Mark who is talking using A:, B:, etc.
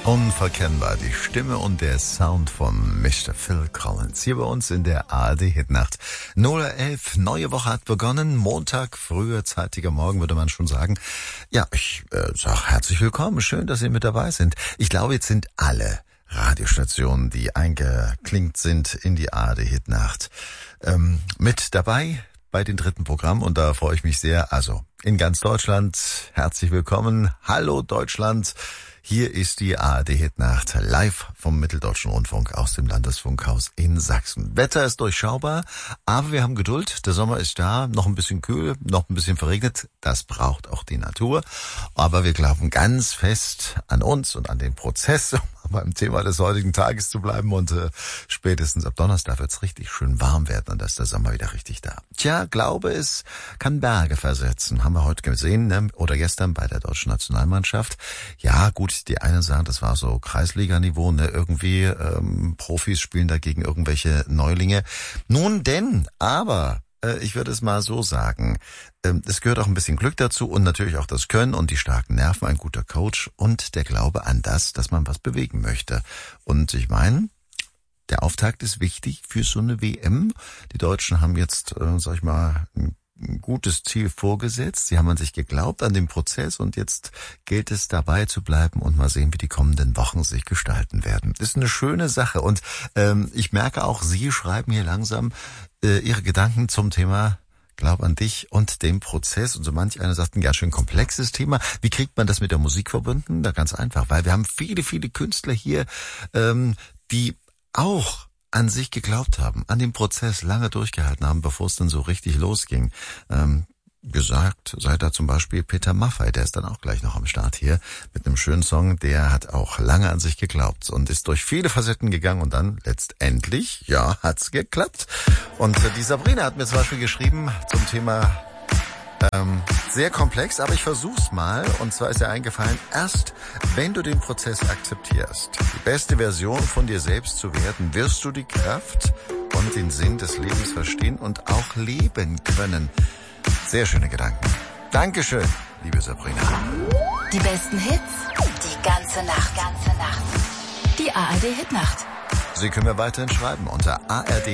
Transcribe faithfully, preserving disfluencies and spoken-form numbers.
A: Unverkennbar die Stimme und der Sound von Mister Phil Collins hier bei uns in der A R D-Hitnacht. null Uhr elf, neue Woche hat begonnen, Montag, früher, zeitiger Morgen würde man schon sagen. Ja, ich äh, sag herzlich willkommen, schön, dass Sie mit dabei sind. Ich glaube, jetzt sind alle Radiostationen, die eingeklinkt sind in die A R D-Hitnacht, ähm, mit dabei bei den dritten Programm und da freue ich mich sehr. Also in ganz Deutschland, herzlich willkommen. Hallo Deutschland. Hier ist die A R D-Hitnacht live vom Mitteldeutschen Rundfunk aus dem Landesfunkhaus in Sachsen. Wetter ist durchschaubar, aber wir haben Geduld. Der Sommer ist da, noch ein bisschen kühl, noch ein bisschen verregnet. Das braucht auch die Natur. Aber wir glauben ganz fest an uns und an den Prozess, um beim Thema des heutigen Tages zu bleiben. Und äh, spätestens ab Donnerstag wird es richtig schön warm werden und da ist der Sommer wieder richtig da. Tja, Glaube es kann Berge versetzen. Haben wir heute gesehen, ne? Oder gestern bei der deutschen Nationalmannschaft. Ja, gut. Die einen sagen, das war so Kreisliga-Niveau, ne? Irgendwie ähm, Profis spielen dagegen irgendwelche Neulinge. Nun denn, aber äh, ich würde es mal so sagen, ähm, es gehört auch ein bisschen Glück dazu und natürlich auch das Können und die starken Nerven, ein guter Coach und der Glaube an das, dass man was bewegen möchte. Und ich meine, der Auftakt ist wichtig für so eine W M. Die Deutschen haben jetzt, äh, sag ich mal, ein ein gutes Ziel vorgesetzt. Sie haben an sich geglaubt, an den Prozess und jetzt gilt es dabei zu bleiben und mal sehen, wie die kommenden Wochen sich gestalten werden. Das ist eine schöne Sache und ähm, ich merke auch, Sie schreiben hier langsam äh, Ihre Gedanken zum Thema Glaub an dich und dem Prozess und so manch einer sagt, ein ganz schön komplexes Thema. Wie kriegt man das mit der Musik verbunden? Da ganz einfach, weil wir haben viele, viele Künstler hier, ähm, die auch an sich geglaubt haben, an den Prozess lange durchgehalten haben, bevor es dann so richtig losging. Ähm, gesagt sei da zum Beispiel Peter Maffay, der ist dann auch gleich noch am Start hier mit einem schönen Song, der hat auch lange an sich geglaubt und ist durch viele Facetten gegangen und dann letztendlich, ja, hat's geklappt. Und äh, die Sabrina hat mir zum Beispiel geschrieben zum Thema Ähm, sehr komplex, aber ich versuch's mal. Und zwar ist dir eingefallen, erst wenn du den Prozess akzeptierst, die beste Version von dir selbst zu werden, wirst du die Kraft und den Sinn des Lebens verstehen und auch leben können. Sehr schöne Gedanken. Dankeschön, liebe Sabrina.
B: Die besten Hits, die ganze Nacht, ganze Nacht. Die A R D-Hitnacht.
A: Sie können mir weiterhin schreiben unter A R D